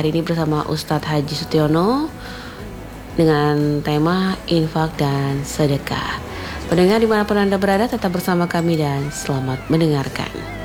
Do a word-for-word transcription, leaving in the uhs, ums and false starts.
hari ini bersama Ustadz Haji Sutiono dengan tema infak dan sedekah. Pendengar dimanapun Anda berada, tetap bersama kami dan selamat mendengarkan.